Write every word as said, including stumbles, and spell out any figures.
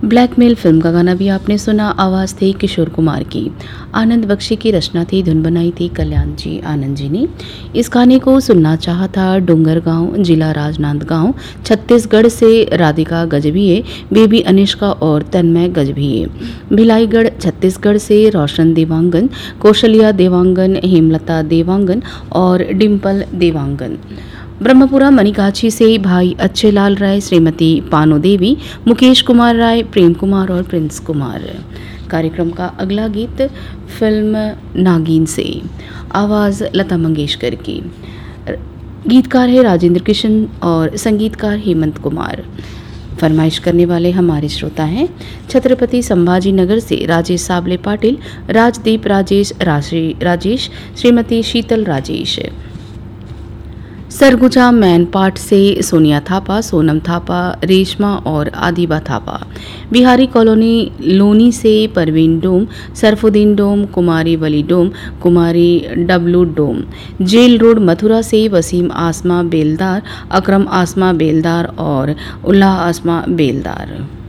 Blackmail film का गाना भी आपने सुना। आवाज़ थी किशोर कुमार की, आनंद बख्शी की रचना थी, धुन बनाई थी कल्याण जी आनंद जी ने। इस गाने को सुनना चाहा था डोंगरगांव, जिला राजनांदगांव, छत्तीसगढ़ से राधिका गजभिये, बेबी अनिष्का और तन्मय गजभिये। भिलाईगढ़ छत्तीसगढ़ से रोशन देवांगन, कौशल्या देवांगन, हेमलता देवांगन और डिम्पल देवांगन। ब्रह्मपुरा मनिकाछी से भाई अच्छे लाल राय, श्रीमती पानो देवी, मुकेश कुमार राय, प्रेम कुमार और प्रिंस कुमार। कार्यक्रम का अगला गीत फिल्म नागिन से, आवाज़ लता मंगेशकर की, गीतकार है राजेंद्र किशन और संगीतकार हेमंत कुमार। फरमाइश करने वाले हमारे श्रोता हैं छत्रपति संभाजी नगर से राजेश साबले पाटिल, राजदीप राजेश, राजेश, श्रीमती शीतल राजेश। सरगुजा मैनपाट से सोनिया थापा, सोनम थापा, रेशमा और आदिबा थापा। बिहारी कॉलोनी लोनी से परवीन डोम, सरफुद्दीन डोम, कुमारी वली डोम, कुमारी डब्लू डोम। जेल रोड मथुरा से वसीम आसमा बेलदार, अकरम आसमा बेलदार और उल्लाह आसमा बेलदार।